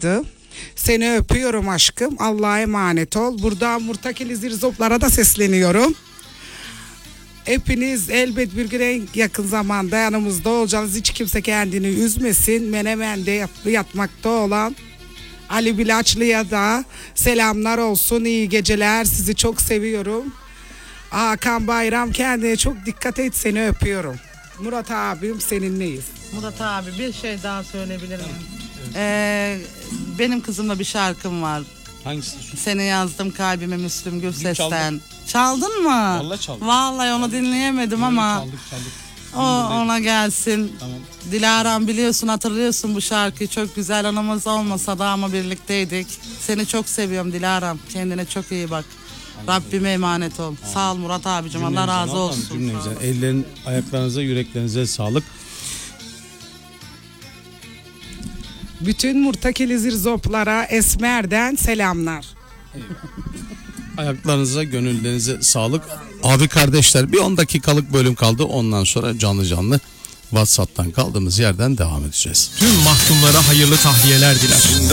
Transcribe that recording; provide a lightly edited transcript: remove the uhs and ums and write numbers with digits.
Haydi. Seni öpüyorum aşkım. Allah'a emanet ol. Buradan Murtakeli Zirzoplara da sesleniyorum. Hepiniz elbet bir gün en yakın zamanda yanımızda olacaksınız. Hiç kimse kendini üzmesin. Menemen'de yatmakta olan Ali Bilaçlı'ya da selamlar olsun. İyi geceler. Sizi çok seviyorum. Hakan Bayram, kendine çok dikkat et. Seni öpüyorum. Murat abim, seninleyiz. Murat abi, bir şey daha söyleyebilirim. Benim kızımla bir şarkım var. Hangisi? Seni yazdım kalbime Müslüm Gürses'ten. çaldım. Çaldın mı? Vallahi çaldım. Vallahi onu dinleyemedim ama Çaldık. o ona gelsin. Tamam. Dilara'm, biliyorsun, hatırlıyorsun bu şarkıyı, çok güzel, anamız olmasa da ama birlikteydik. Seni çok seviyorum Dilara'm. Kendine çok iyi bak. Rabbime emanet ol. Sağ ol Murat abicim. Allah razı olsun. Cümlemize. Ellerin, ayaklarınıza, yüreklerinize sağlık. Bütün Murtakeli Zirzoplara Esmer'den selamlar. Ayaklarınıza, gönüllerinize sağlık. Abi kardeşler, bir 10 dakikalık bölüm kaldı. Ondan sonra canlı WhatsApp'tan kaldığımız yerden devam edeceğiz. Tüm mahkumlara hayırlı tahliyeler diler.